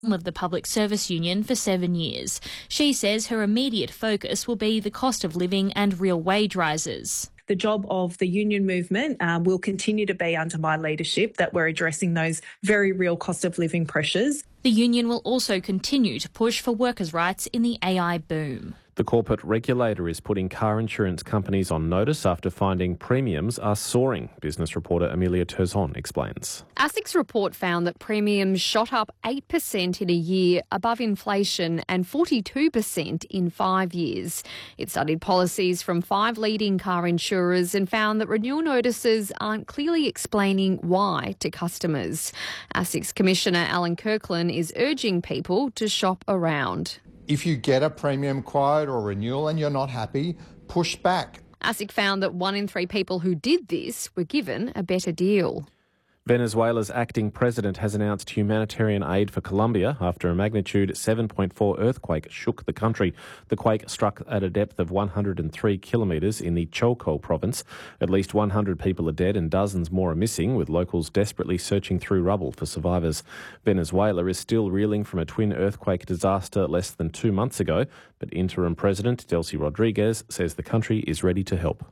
of the Public Service Union for 7 years. She says her immediate focus will be the cost of living and real wage rises. The job of the union movement will continue to be under my leadership that we're addressing those very real cost of living pressures. The union will also continue to push for workers' rights in the AI boom. The corporate regulator is putting car insurance companies on notice after finding premiums are soaring. Business reporter Amelia Terzon explains. ASIC's report found that premiums shot up 8% in a year, above inflation, and 42% in 5 years. It studied policies from 5 leading car insurers and found that renewal notices aren't clearly explaining why to customers. ASIC's Commissioner Alan Kirkland is urging people to shop around. If you get a premium quote or renewal and you're not happy, push back. ASIC found that 1 in 3 people who did this were given a better deal. Venezuela's acting president has announced humanitarian aid for Colombia after a magnitude 7.4 earthquake shook the country. The quake struck at a depth of 103 kilometres in the Chocó province. At least 100 people are dead and dozens more are missing, with locals desperately searching through rubble for survivors. Venezuela is still reeling from a twin earthquake disaster less than 2 months ago, but interim President Delcy Rodriguez says the country is ready to help.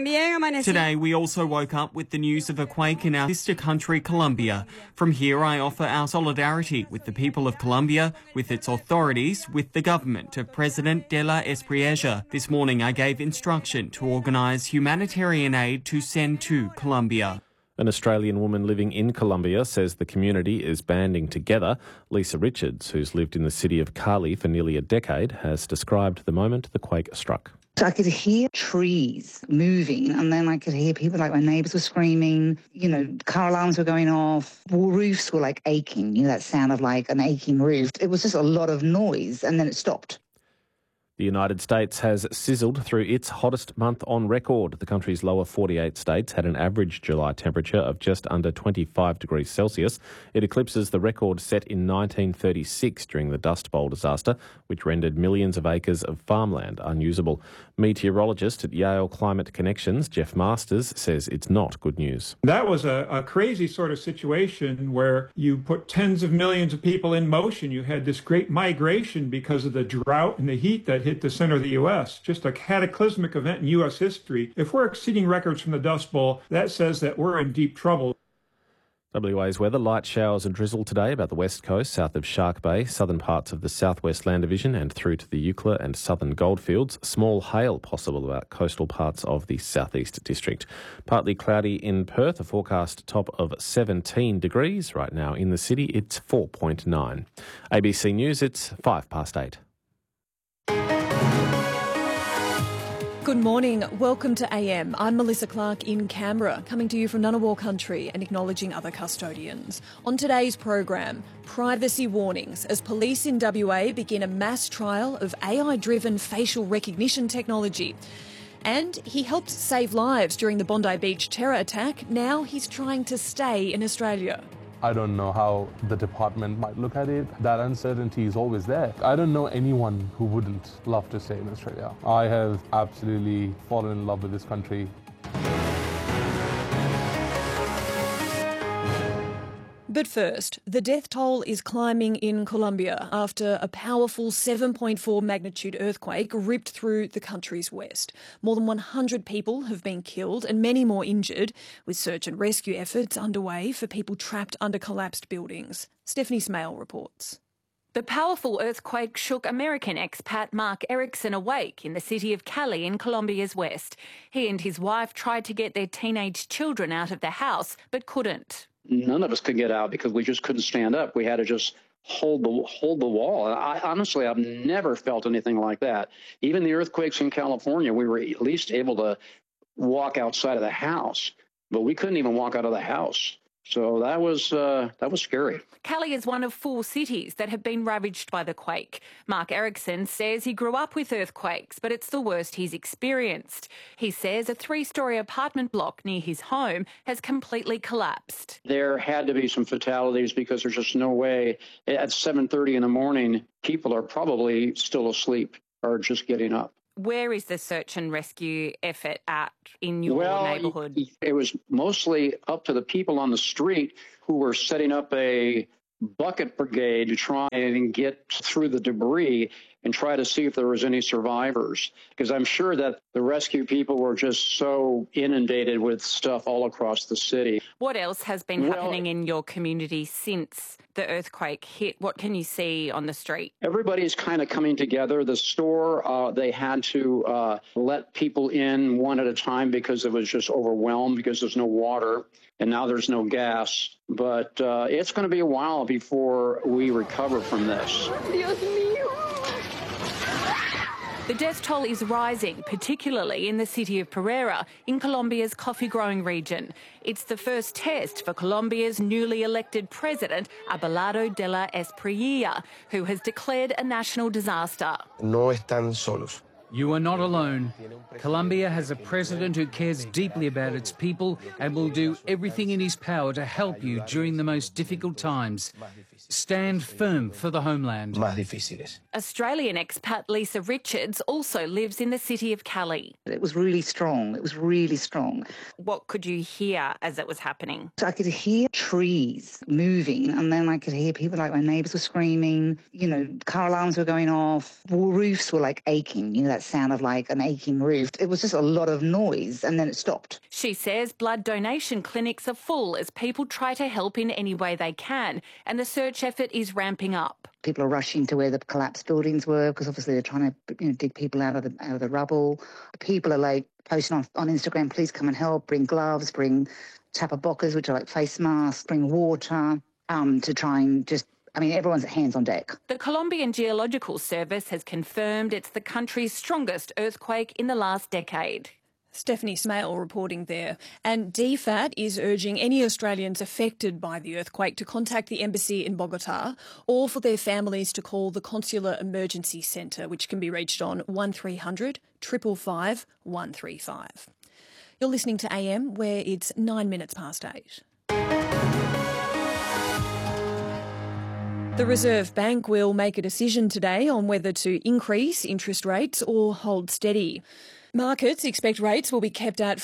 Today we also woke up with the news of a quake in our sister country, Colombia. From here, I offer our solidarity with the people of Colombia, with its authorities, with the government of President de la Espriella. This morning, I gave instruction to organise humanitarian aid to send to Colombia. An Australian woman living in Colombia says the community is banding together. Lisa Richards, who's lived in the city of Cali for nearly a decade, has described the moment the quake struck. So I could hear trees moving, and then I could hear people, like my neighbours were screaming, car alarms were going off, roofs were like aching, that sound of like an aching roof. It was just a lot of noise, and then it stopped. The United States has sizzled through its hottest month on record. The country's lower 48 states had an average July temperature of just under 25 degrees Celsius. It eclipses the record set in 1936 during the Dust Bowl disaster, which rendered millions of acres of farmland unusable. Meteorologist at Yale Climate Connections, Jeff Masters, says it's not good news. That was a crazy sort of situation where you put tens of millions of people in motion. You had this great migration because of the drought and the heat that hit the center of the U.S., just a cataclysmic event in U.S. history. If we're exceeding records from the Dust Bowl, that says that we're in deep trouble. WA's weather: light showers and drizzle today about the west coast, south of Shark Bay, southern parts of the southwest land division and through to the Eucla and southern goldfields. Small hail possible about coastal parts of the southeast district. Partly cloudy in Perth, a forecast top of 17 degrees. Right now in the city, it's 4.9. ABC News, it's 8:05. Good morning. Welcome to AM. I'm Melissa Clark in Canberra, coming to you from Ngunnawal country and acknowledging other custodians. On today's program, privacy warnings as police in WA begin a mass trial of AI-driven facial recognition technology. And he helped save lives during the Bondi Beach terror attack. Now he's trying to stay in Australia. I don't know how the department might look at it. That uncertainty is always there. I don't know anyone who wouldn't love to stay in Australia. I have absolutely fallen in love with this country. But first, the death toll is climbing in Colombia after a powerful 7.4 magnitude earthquake ripped through the country's west. More than 100 people have been killed and many more injured, with search and rescue efforts underway for people trapped under collapsed buildings. Stephanie Smale reports. The powerful earthquake shook American expat Mark Erickson awake in the city of Cali in Colombia's west. He and his wife tried to get their teenage children out of the house, but couldn't. None of us could get out because we just couldn't stand up. We had to just hold the wall. Honestly, I've never felt anything like that. Even the earthquakes in California, we were at least able to walk outside of the house, but we couldn't even walk out of the house. So that was scary. Cali is one of 4 cities that have been ravaged by the quake. Mark Erickson says he grew up with earthquakes, but it's the worst he's experienced. He says a 3-story apartment block near his home has completely collapsed. There had to be some fatalities because there's just no way. At 7:30 in the morning, people are probably still asleep or just getting up. Where is the search and rescue effort at in your neighbourhood? It was mostly up to the people on the street who were setting up a bucket brigade to try and get through the debris and try to see if there was any survivors, because I'm sure that the rescue people were just so inundated with stuff all across the city. What else has been happening in your community since the earthquake hit? What can you see on the street? Everybody's kind of coming together. The store, they had to let people in one at a time because it was just overwhelmed because there's no water and now there's no gas. But it's going to be a while before we recover from this. The death toll is rising, particularly in the city of Pereira, in Colombia's coffee-growing region. It's the first test for Colombia's newly elected president, Abelardo de la Espriella, who has declared a national disaster. No están solos. You are not alone. Colombia has a president who cares deeply about its people and will do everything in his power to help you during the most difficult times. Stand firm for the homeland. Australian expat Lisa Richards also lives in the city of Cali. It was really strong. It was really strong. What could you hear as it was happening? So I could hear trees moving, and then I could hear people, like my neighbours were screaming, car alarms were going off, roofs were like aching, that sound of like an aching roof. It was just a lot of noise, and then it stopped. She says blood donation clinics are full as people try to help in any way they can, and the search effort is ramping up. People are rushing to where the collapsed buildings were because obviously they're trying to dig people out of the rubble. People are like posting on Instagram, please come and help, bring gloves, bring tapabocas, which are like face masks, bring water, to try and just, everyone's hands on deck. The Colombian Geological Service has confirmed it's the country's strongest earthquake in the last decade. Stephanie Smale reporting there. And DFAT is urging any Australians affected by the earthquake to contact the embassy in Bogota or for their families to call the Consular Emergency Centre, which can be reached on 1300 555 135. You're listening to AM, where it's 9 minutes past 8. The Reserve Bank will make a decision today on whether to increase interest rates or hold steady. Markets expect rates will be kept at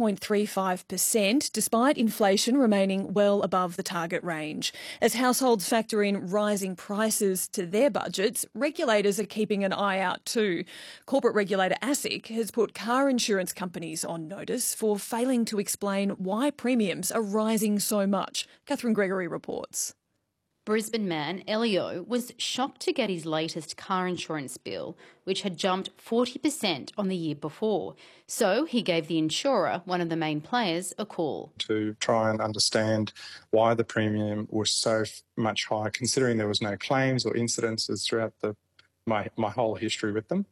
4.35%, despite inflation remaining well above the target range. As households factor in rising prices to their budgets, regulators are keeping an eye out too. Corporate regulator ASIC has put car insurance companies on notice for failing to explain why premiums are rising so much. Catherine Gregory reports. Brisbane man Elio was shocked to get his latest car insurance bill, which had jumped 40% on the year before. So he gave the insurer, one of the main players, a call. To try and understand why the premium was so much higher, considering there was no claims or incidences throughout my whole history with them.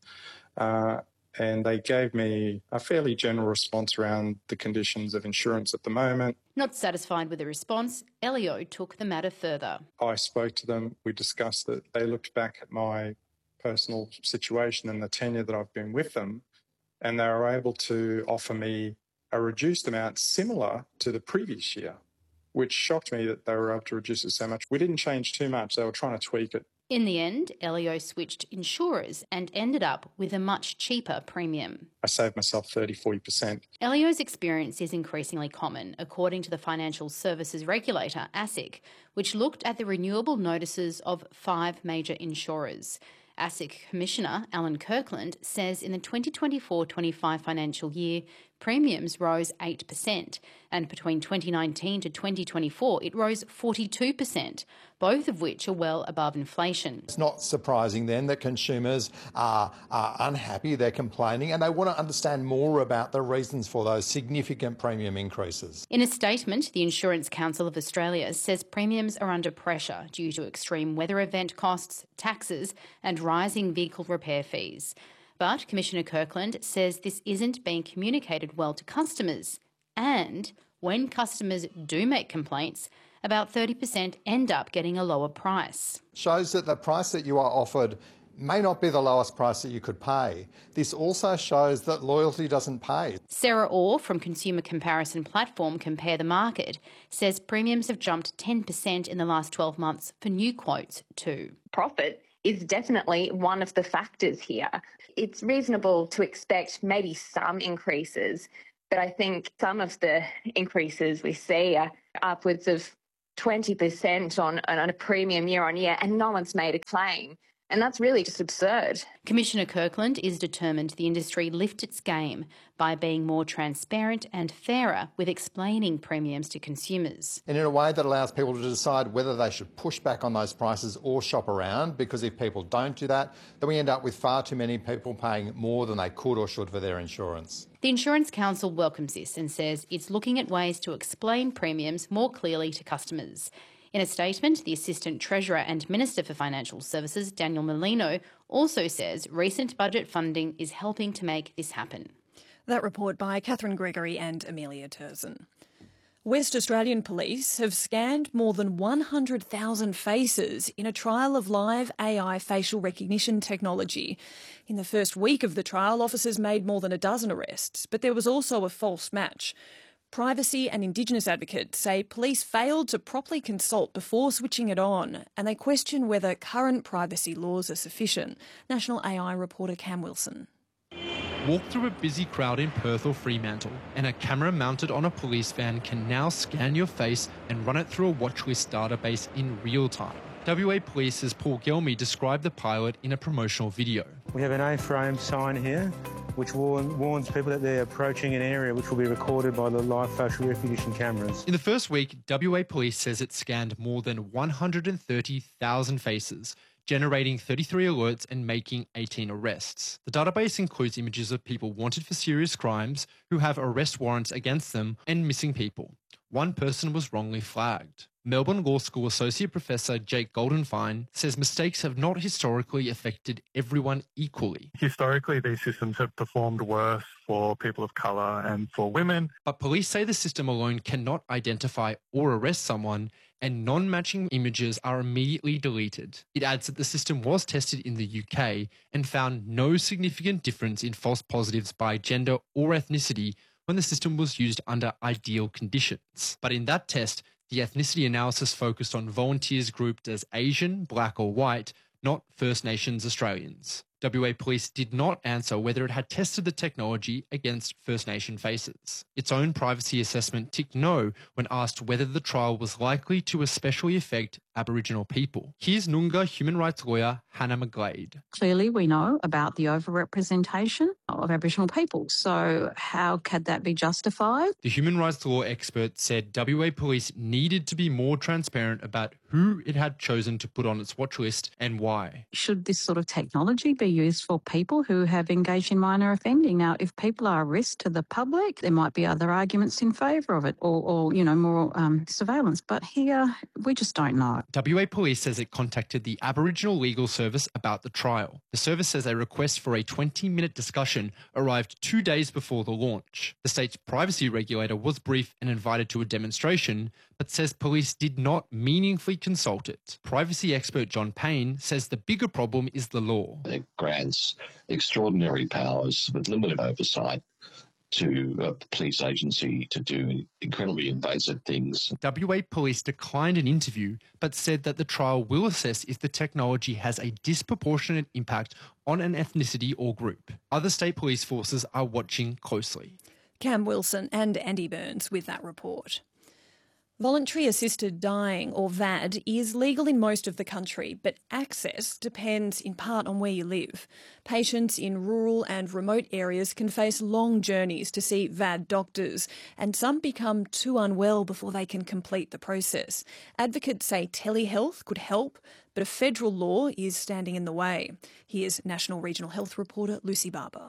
And they gave me a fairly general response around the conditions of insurance at the moment. Not satisfied with the response, Elio took the matter further. I spoke to them. We discussed it. They looked back at my personal situation and the tenure that I've been with them, and they were able to offer me a reduced amount similar to the previous year, which shocked me that they were able to reduce it so much. We didn't change too much. They were trying to tweak it. In the end, Elio switched insurers and ended up with a much cheaper premium. I saved myself 30-40%. Elio's experience is increasingly common, according to the financial services regulator, ASIC, which looked at the renewable notices of 5 major insurers. ASIC Commissioner Alan Kirkland says in the 2024-25 financial year, premiums rose 8%, and between 2019 to 2024 it rose 42%, both of which are well above inflation. It's not surprising then that consumers are unhappy, they're complaining, and they want to understand more about the reasons for those significant premium increases. In a statement, the Insurance Council of Australia says premiums are under pressure due to extreme weather event costs, taxes and rising vehicle repair fees. But Commissioner Kirkland says this isn't being communicated well to customers. And when customers do make complaints, about 30% end up getting a lower price. Shows that the price that you are offered may not be the lowest price that you could pay. This also shows that loyalty doesn't pay. Sarah Orr from consumer comparison platform Compare the Market says premiums have jumped 10% in the last 12 months for new quotes too. Profit is definitely one of the factors here. It's reasonable to expect maybe some increases, but I think some of the increases we see are upwards of 20% on a premium year on year, and no one's made a claim. And that's really just absurd. Commissioner Kirkland is determined the industry lift its game by being more transparent and fairer with explaining premiums to consumers. And in a way that allows people to decide whether they should push back on those prices or shop around, because if people don't do that, then we end up with far too many people paying more than they could or should for their insurance. The Insurance Council welcomes this and says it's looking at ways to explain premiums more clearly to customers. In a statement, the Assistant Treasurer and Minister for Financial Services, Daniel Molino, also says recent budget funding is helping to make this happen. That report by Catherine Gregory and Amelia Turson. West Australian Police have scanned more than 100,000 faces in a trial of live AI facial recognition technology. In the first week of the trial, officers made more than a dozen arrests, but there was also a false match. Privacy and Indigenous advocates say police failed to properly consult before switching it on, and they question whether current privacy laws are sufficient. National AI reporter Cam Wilson. Walk through a busy crowd in Perth or Fremantle, and a camera mounted on a police van can now scan your face and run it through a watchlist database in real time. WA Police's Paul Gelmy described the pilot in a promotional video. We have an A-frame sign here which warns people that they're approaching an area which will be recorded by the live facial recognition cameras. In the first week, WA Police says it scanned more than 130,000 faces, generating 33 alerts and making 18 arrests. The database includes images of people wanted for serious crimes, who have arrest warrants against them, and missing people. One person was wrongly flagged. Melbourne Law School Associate Professor Jake Goldenfein says mistakes have not historically affected everyone equally. Historically, these systems have performed worse for people of colour and for women. But police say the system alone cannot identify or arrest someone, and non-matching images are immediately deleted. It adds that the system was tested in the UK and found no significant difference in false positives by gender or ethnicity when the system was used under ideal conditions. But in that test, the ethnicity analysis focused on volunteers grouped as Asian, black or white, not First Nations Australians. WA Police did not answer whether it had tested the technology against First Nation faces. Its own privacy assessment ticked no when asked whether the trial was likely to especially affect Aboriginal people. Here's Noongar human rights lawyer Hannah McGlade. Clearly we know about the overrepresentation of Aboriginal people, so how could that be justified? The human rights law expert said WA Police needed to be more transparent about who it had chosen to put on its watch list and why. Should this sort of technology be used for people who have engaged in minor offending? Now, if people are a risk to the public, there might be other arguments in favour of it or more surveillance. But here, we just don't know. WA Police says it contacted the Aboriginal Legal Service about the trial. The service says a request for a 20-minute discussion arrived 2 days before the launch. The state's privacy regulator was briefed and invited to a demonstration, but says police did not meaningfully consult it. Privacy expert John Payne says the bigger problem is the law. It grants extraordinary powers with limited oversight to a police agency to do incredibly invasive things. WA Police declined an interview, but said that the trial will assess if the technology has a disproportionate impact on an ethnicity or group. Other state police forces are watching closely. Cam Wilson and Andy Burns with that report. Voluntary assisted dying, or VAD, is legal in most of the country, but access depends in part on where you live. Patients in rural and remote areas can face long journeys to see VAD doctors, and some become too unwell before they can complete the process. Advocates say telehealth could help, but a federal law is standing in the way. Here's National Regional Health reporter Lucy Barber.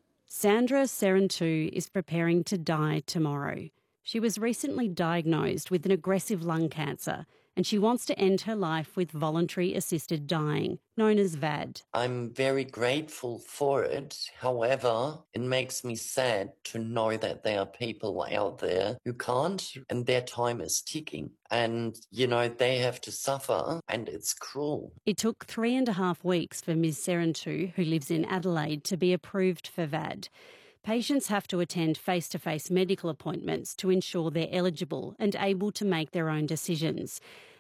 Sandra Serentu is preparing to die tomorrow. She was recently diagnosed with an aggressive lung cancer, and she wants to end her life with voluntary assisted dying, known as VAD. I'm very grateful for it. However, it makes me sad to know that there are people out there who can't, and their time is ticking. And, they have to suffer, and it's cruel. It took 3.5 weeks for Ms. Serentu, who lives in Adelaide, to be approved for VAD. Patients have to attend face-to-face medical appointments to ensure they're eligible and able to make their own decisions.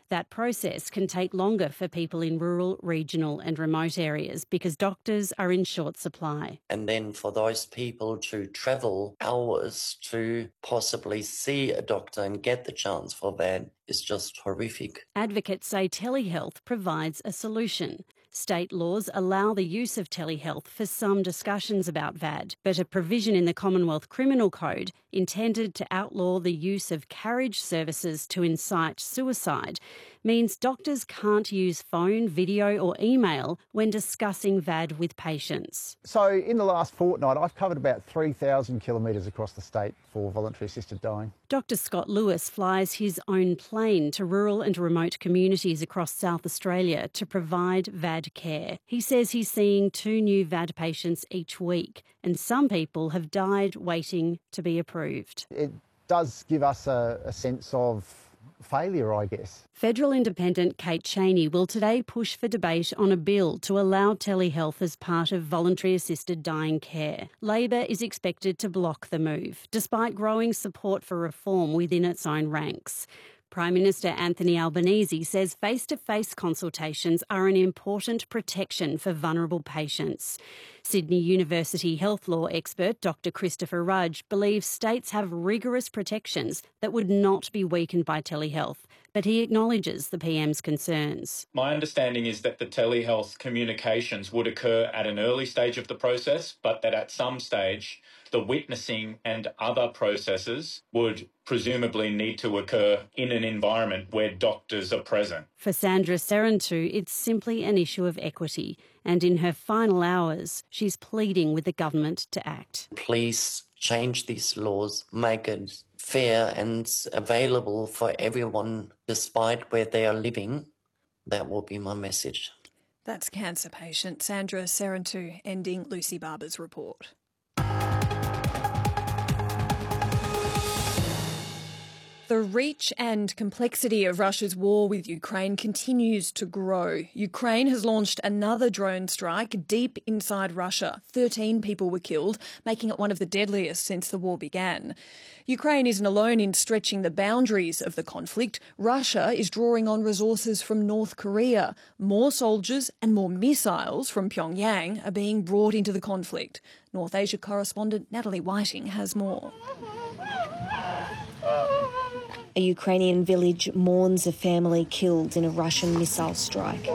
That process can take longer for people in rural, regional and remote areas because doctors are in short supply. And then for those people to travel hours to possibly see a doctor and get the chance for that is just horrific. Advocates say telehealth provides a solution. State laws allow the use of telehealth for some discussions about VAD, but a provision in the Commonwealth Criminal Code intended to outlaw the use of carriage services to incite suicide means doctors can't use phone, video or email when discussing VAD with patients. So in the last fortnight, I've covered about 3,000 kilometres across the state for voluntary assisted dying. Dr Scott Lewis flies his own plane to rural and remote communities across South Australia to provide VAD care. He says he's seeing 2 new VAD patients each week, and some people have died waiting to be approved. It does give us a sense of failure, I guess. Federal Independent Kate Chaney will today push for debate on a bill to allow telehealth as part of voluntary assisted dying care. Labor is expected to block the move, despite growing support for reform within its own ranks. Prime Minister Anthony Albanese says face-to-face consultations are an important protection for vulnerable patients. Sydney University health law expert Dr Christopher Rudge believes states have rigorous protections that would not be weakened by telehealth, but he acknowledges the PM's concerns. My understanding is that the telehealth communications would occur at an early stage of the process, but that at some stage the witnessing and other processes would presumably need to occur in an environment where doctors are present. For Sandra Serentu, it's simply an issue of equity, and in her final hours, she's pleading with the government to act. Please change these laws, make it fair and available for everyone despite where they are living. That will be my message. That's cancer patient Sandra Serentu ending Lucy Barber's report. The reach and complexity of Russia's war with Ukraine continues to grow. Ukraine has launched another drone strike deep inside Russia. 13 people were killed, making it one of the deadliest since the war began. Ukraine isn't alone in stretching the boundaries of the conflict. Russia is drawing on resources from North Korea. More soldiers and more missiles from Pyongyang are being brought into the conflict. North Asia correspondent Natalie Whiting has more. A Ukrainian village mourns a family killed in a Russian missile strike.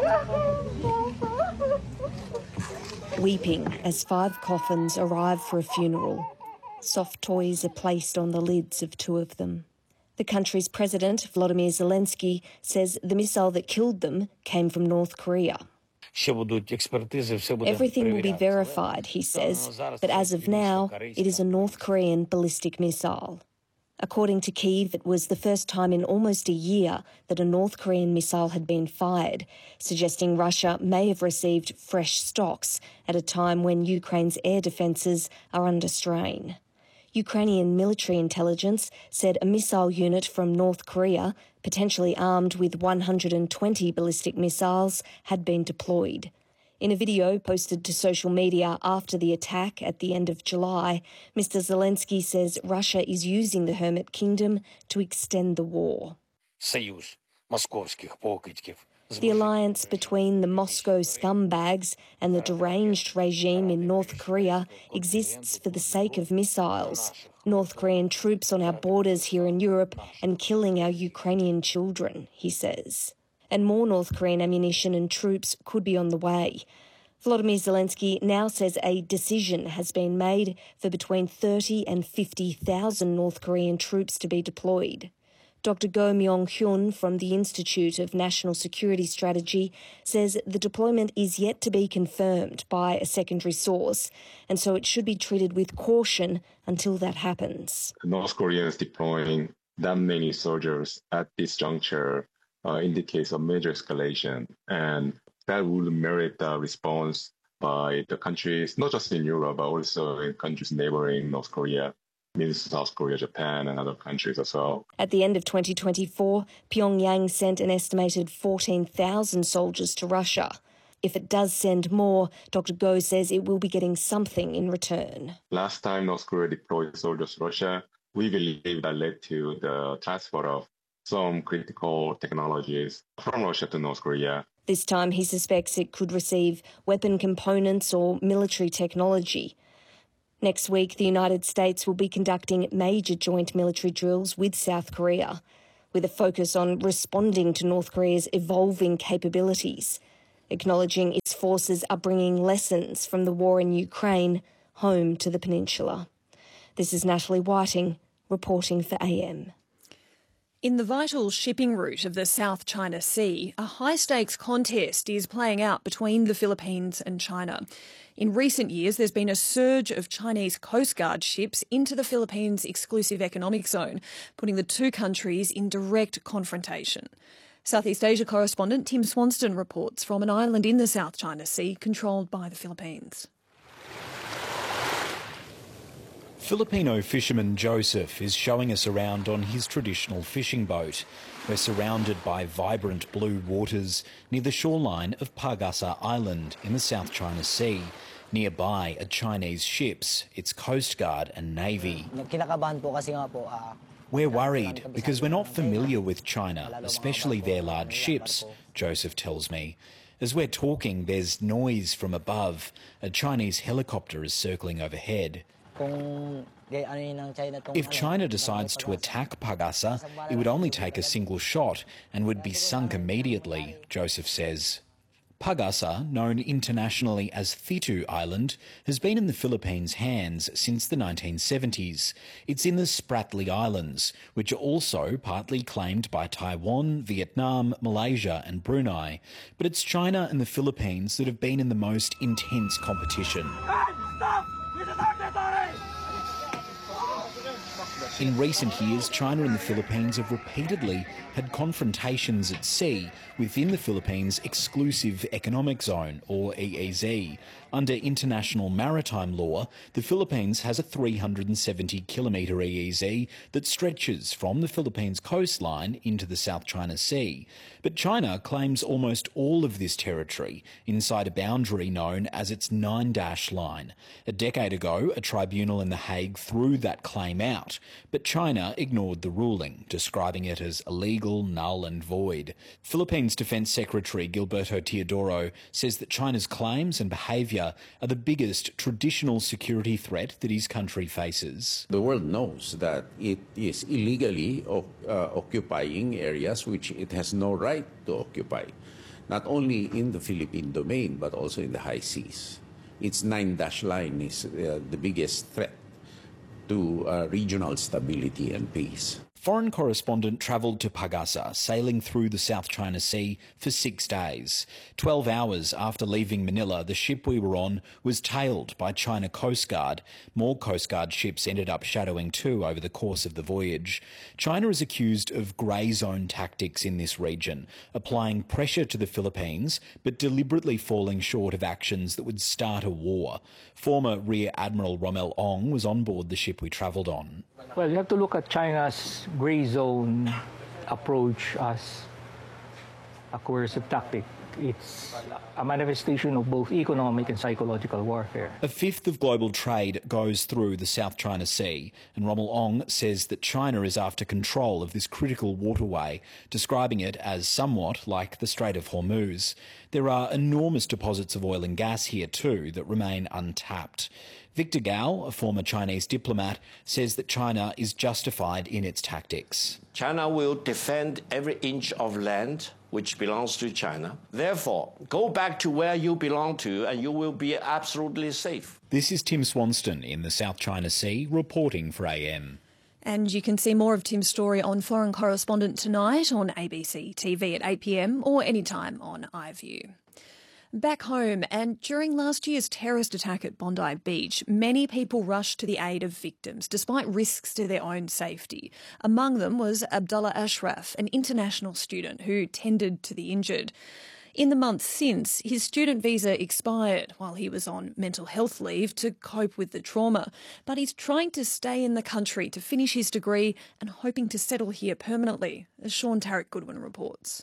Weeping as 5 coffins arrive for a funeral. Soft toys are placed on the lids of 2 of them. The country's president, Volodymyr Zelensky, says the missile that killed them came from North Korea. Everything will be verified, he says, but as of now, it is a North Korean ballistic missile. According to Kyiv, it was the first time in almost a year that a North Korean missile had been fired, suggesting Russia may have received fresh stocks at a time when Ukraine's air defences are under strain. Ukrainian military intelligence said a missile unit from North Korea, potentially armed with 120 ballistic missiles, had been deployed. In a video posted to social media after the attack at the end of July, Mr. Zelensky says Russia is using the Hermit Kingdom to extend the war. The alliance between the Moscow scumbags and the deranged regime in North Korea exists for the sake of missiles, North Korean troops on our borders here in Europe and killing our Ukrainian children, he says. And more North Korean ammunition and troops could be on the way. Volodymyr Zelensky now says a decision has been made for between 30 and 50,000 North Korean troops to be deployed. Dr. Go Myung-hyun from the Institute of National Security Strategy says the deployment is yet to be confirmed by a secondary source, and so it should be treated with caution until that happens. North Korea is deploying that many soldiers at this juncture indicates a major escalation, and that would merit a response by the countries, not just in Europe, but also in countries neighboring North Korea, means South Korea, Japan, and other countries as well. At the end of 2024, Pyongyang sent an estimated 14,000 soldiers to Russia. If it does send more, Dr. Go says it will be getting something in return. Last time North Korea deployed soldiers to Russia, we believe that led to the transfer of some critical technologies from Russia to North Korea. This time he suspects it could receive weapon components or military technology. Next week, the United States will be conducting major joint military drills with South Korea, with a focus on responding to North Korea's evolving capabilities, acknowledging its forces are bringing lessons from the war in Ukraine home to the peninsula. This is Natalie Whiting, reporting for AM. In the vital shipping route of the South China Sea, a high-stakes contest is playing out between the Philippines and China. In recent years, there's been a surge of Chinese Coast Guard ships into the Philippines' exclusive economic zone, putting the two countries in direct confrontation. Southeast Asia correspondent Tim Swanston reports from an island in the South China Sea controlled by the Philippines. Filipino fisherman Joseph is showing us around on his traditional fishing boat. We're surrounded by vibrant blue waters near the shoreline of Pag-asa Island in the South China Sea. Nearby are Chinese ships, its Coast Guard and Navy. We're worried because we're not familiar with China, especially their large ships, Joseph tells me. As we're talking, there's noise from above. A Chinese helicopter is circling overhead. If China decides to attack Pag-asa, it would only take a single shot and would be sunk immediately, Joseph says. Pag-asa, known internationally as Thitu Island, has been in the Philippines' hands since the 1970s. It's in the Spratly Islands, which are also partly claimed by Taiwan, Vietnam, Malaysia and Brunei. But it's China and the Philippines that have been in the most intense competition. In recent years, China and the Philippines have repeatedly had confrontations at sea within the Philippines' exclusive economic zone, or EEZ. Under international maritime law, the Philippines has a 370-kilometre EEZ that stretches from the Philippines coastline into the South China Sea. But China claims almost all of this territory inside a boundary known as its 9-dash line. A decade ago, a tribunal in The Hague threw that claim out, but China ignored the ruling, describing it as illegal, null and void. Philippines Defence Secretary Gilberto Teodoro says that China's claims and behaviour are the biggest traditional security threat that his country faces. The world knows that it is illegally occupying areas which it has no right to occupy, not only in the Philippine domain but also in the high seas. Its 9-dash line is the biggest threat to regional stability and peace. Foreign correspondent travelled to Pag-asa, sailing through the South China Sea for 6 days. 12 hours after leaving Manila, the ship we were on was tailed by China Coast Guard. More Coast Guard ships ended up shadowing too over the course of the voyage. China is accused of grey zone tactics in this region, applying pressure to the Philippines but deliberately falling short of actions that would start a war. Former Rear Admiral Rommel Ong was on board the ship we travelled on. Well, you have to look at China's grey zone approach as a coercive tactic. It's a manifestation of both economic and psychological warfare. A fifth of global trade goes through the South China Sea, and Rommel Ong says that China is after control of this critical waterway, describing it as somewhat like the Strait of Hormuz. There are enormous deposits of oil and gas here too that remain untapped. Victor Gao, a former Chinese diplomat, says that China is justified in its tactics. China will defend every inch of land which belongs to China. Therefore, go back to where you belong to and you will be absolutely safe. This is Tim Swanston in the South China Sea, reporting for AM. And you can see more of Tim's story on Foreign Correspondent tonight on ABC TV at 8 p.m. or anytime on iView. Back home, and during last year's terrorist attack at Bondi Beach, many people rushed to the aid of victims, despite risks to their own safety. Among them was Abdullah Ashraf, an international student who tended to the injured. In the months since, his student visa expired while he was on mental health leave to cope with the trauma. But he's trying to stay in the country to finish his degree and hoping to settle here permanently, as Sean Tarrant-Goodwin reports.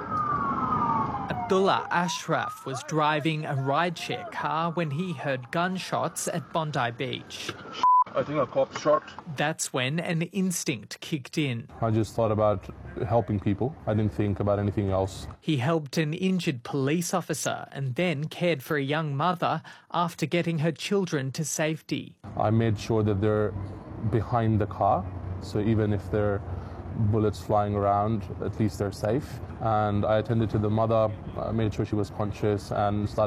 Abdullah Ashraf was driving a rideshare car when he heard gunshots at Bondi Beach. I think a cop shot. That's when an instinct kicked in. I just thought about helping people. I didn't think about anything else. He helped an injured police officer and then cared for a young mother after getting her children to safety. I made sure that they're behind the car, so even if there are bullets flying around, at least they're safe. And I attended to the mother, made sure she was conscious, and started